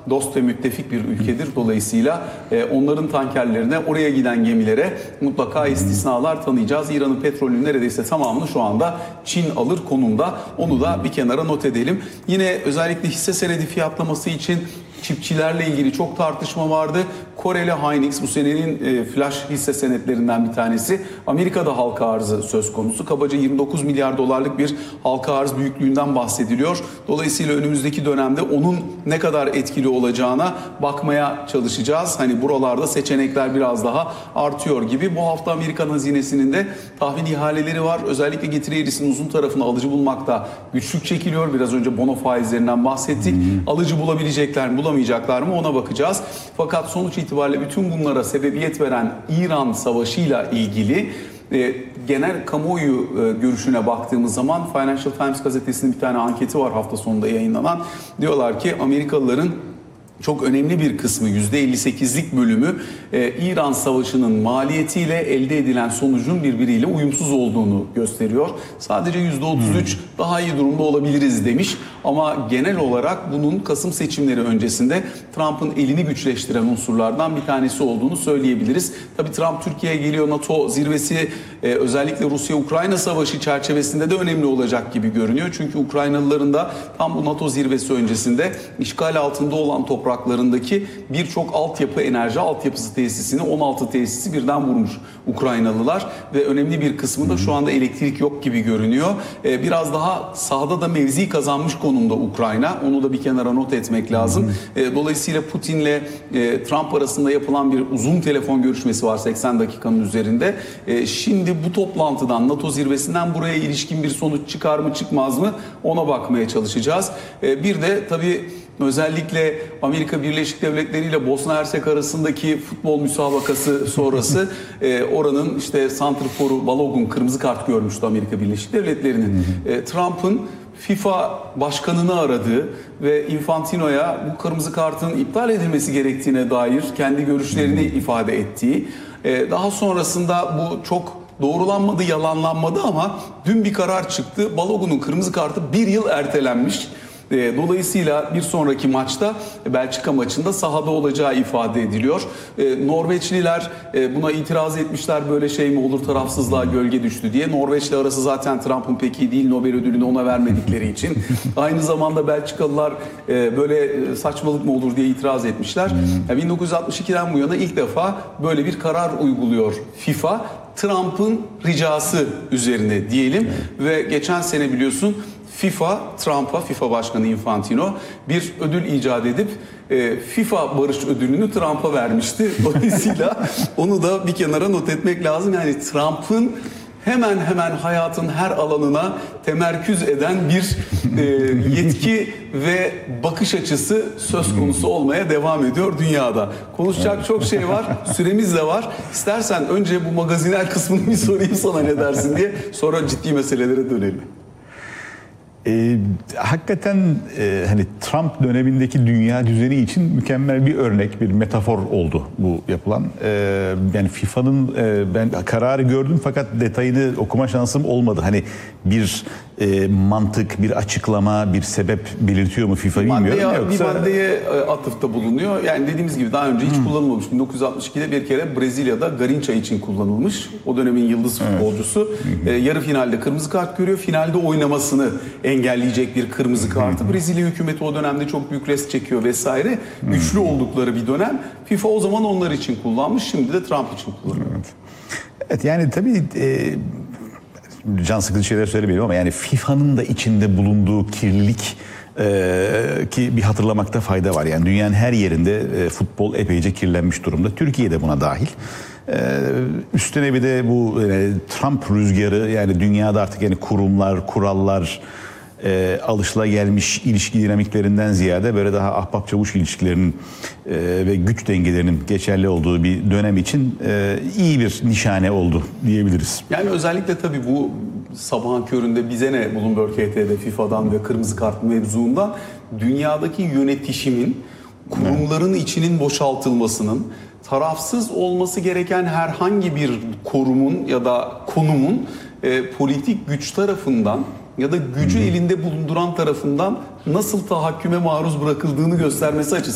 dost ve müttefik bir ülkedir. Dolayısıyla onların tankerlerine, oraya giden gemilere mutlaka istisnalar tanıyacağız. İran'ın petrolünün neredeyse tamamını şu anda Çin alır konumda. Onu da bir kenara not edelim. Yine özellikle hisse senedi fiyatlaması için çiftçilerle ilgili çok tartışma vardı. Koreli Hynix bu senenin flash hisse senetlerinden bir tanesi. Amerika'da halka arzı söz konusu. Kabaca 29 milyar dolarlık bir halka arz büyüklüğünden bahsediliyor. Dolayısıyla önümüzdeki dönemde onun ne kadar etkili olacağına bakmaya çalışacağız. Hani buralarda seçenekler biraz daha artıyor gibi. Bu hafta Amerikan hazinesinin de tahvil ihaleleri var. Özellikle getiri eğrisinin uzun tarafını alıcı bulmakta güçlük çekiliyor. Biraz önce bono faizlerinden bahsettik. Alıcı bulabilecekler mi, bulamayacaklar mı ona bakacağız. Fakat sonuç itibariyle bütün bunlara sebebiyet veren İran savaşıyla ilgili genel kamuoyu görüşüne baktığımız zaman Financial Times gazetesinin bir tane anketi var hafta sonunda yayınlanan. Diyorlar ki Amerikalıların çok önemli bir kısmı, %58'lik bölümü İran Savaşı'nın maliyetiyle elde edilen sonucun birbiriyle uyumsuz olduğunu gösteriyor. Sadece %33 daha iyi durumda olabiliriz demiş. Ama genel olarak bunun Kasım seçimleri öncesinde Trump'ın elini güçleştiren unsurlardan bir tanesi olduğunu söyleyebiliriz. Tabii Trump Türkiye'ye geliyor, NATO zirvesi özellikle Rusya-Ukrayna savaşı çerçevesinde de önemli olacak gibi görünüyor. Çünkü Ukraynalıların da tam bu NATO zirvesi öncesinde işgal altında olan topraklarındaki birçok altyapı, enerji altyapısı tesisini, 16 tesisi birden vurmuş Ukraynalılar ve önemli bir kısmında şu anda elektrik yok gibi görünüyor. Biraz daha sahada da mevzi kazanmış konumda Ukrayna. Onu da bir kenara not etmek lazım. Dolayısıyla Putin'le Trump arasında yapılan bir uzun telefon görüşmesi var 80 dakikanın üzerinde. Şimdi bu toplantıdan, NATO zirvesinden buraya ilişkin bir sonuç çıkar mı çıkmaz mı ona bakmaya çalışacağız. Bir de tabii özellikle Amerika Birleşik Devletleri ile Bosna Hersek arasındaki futbol müsabakası sonrası oranın işte santrforu Balogun kırmızı kart görmüştü Amerika Birleşik Devletleri'nin. Trump'ın FIFA başkanını aradığı ve Infantino'ya bu kırmızı kartın iptal edilmesi gerektiğine dair kendi görüşlerini ifade ettiği. Daha sonrasında bu çok doğrulanmadı, yalanlanmadı ama dün bir karar çıktı. Balogun'un kırmızı kartı bir yıl ertelenmiş. Dolayısıyla bir sonraki maçta Belçika maçında sahada olacağı ifade ediliyor. Norveçliler buna itiraz etmişler, böyle şey mi olur, tarafsızlığa gölge düştü diye. Norveçli arası zaten Trump'ın pek iyi değil, Nobel ödülünü ona vermedikleri için. Aynı zamanda Belçikalılar böyle saçmalık mı olur diye itiraz etmişler. 1962'den bu yana ilk defa böyle bir karar uyguluyor FIFA. Trump'ın ricası üzerine diyelim ve geçen sene biliyorsun FIFA Başkanı Infantino bir ödül icat edip FIFA Barış Ödülünü Trump'a vermişti. Dolayısıyla onu da bir kenara not etmek lazım. Yani Trump'ın hemen hemen hayatın her alanına temerküz eden bir yetki ve bakış açısı söz konusu olmaya devam ediyor dünyada. Konuşacak çok şey var, süremiz de var. İstersen önce bu magazinel kısmını bir sorayım sana ne dersin diye, sonra ciddi meselelere dönelim. Hakikaten hani Trump dönemindeki dünya düzeni için mükemmel bir örnek, bir metafor oldu bu yapılan. Yani FIFA'nın ben kararı gördüm fakat detayını okuma şansım olmadı. Hani bir mantık, bir açıklama, bir sebep belirtiyor mu FIFA bilmiyorum. Bir maddeye atıfta bulunuyor. Yani dediğimiz gibi daha önce hiç kullanılmamış. 1962'de bir kere Brezilya'da Garincha için kullanılmış. O dönemin yıldız futbolcusu. Yarı finalde kırmızı kart görüyor. Finalde oynamasını engelleyecek bir kırmızı kartı. Brezilya hükümeti o dönemde çok büyük risk çekiyor vesaire. Güçlü oldukları bir dönem. FIFA o zaman onlar için kullanmış. Şimdi de Trump için kullanıyor. Evet yani tabii can sıkıcı şeyler söylemeyelim ama yani FIFA'nın da içinde bulunduğu kirlilik ki bir hatırlamakta fayda var. Yani dünyanın her yerinde futbol epeyce kirlenmiş durumda. Türkiye'de buna dahil. Üstüne bir de bu Trump rüzgarı, yani dünyada artık yani kurumlar, kurallar, alışılagelmiş ilişki dinamiklerinden ziyade böyle daha ahbap çavuş ilişkilerinin ve güç dengelerinin geçerli olduğu bir dönem için iyi bir nişane oldu diyebiliriz. Yani özellikle tabii bu sabahın köründe bize ne Bloomberg HT'de FIFA'dan ve kırmızı kart mevzuundan dünyadaki yönetişimin, kurumların içinin boşaltılmasının, tarafsız olması gereken herhangi bir kurumun ya da konumun politik güç tarafından ya da gücü elinde bulunduran tarafından nasıl tahakküme maruz bırakıldığını göstermesi açısından